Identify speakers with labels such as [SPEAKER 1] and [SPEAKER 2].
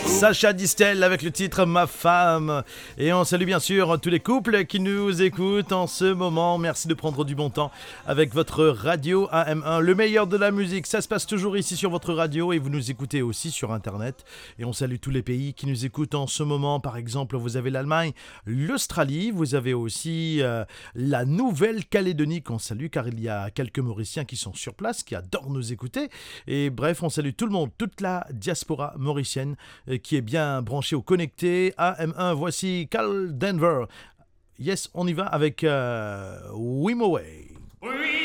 [SPEAKER 1] Sacha Distel avec le titre Ma femme. Et on salue bien sûr tous les couples qui nous écoutent en ce moment. Merci de prendre du bon temps avec votre radio AM1. Le meilleur de la musique, ça se passe toujours ici sur votre radio et vous nous écoutez aussi sur Internet. Et on salue tous les pays qui nous écoutent en ce moment. Par exemple, vous avez l'Allemagne, l'Australie, vous avez aussi la Nouvelle-Calédonie qu'on salue car il y a quelques Mauriciens qui sont sur place, qui adorent nous écouter. Et bref, on salue tout le monde, toute la diaspora mauricienne qui est bien branché au connecté AM1. Voici Carl Denver. Yes, on y va avec Wim Away.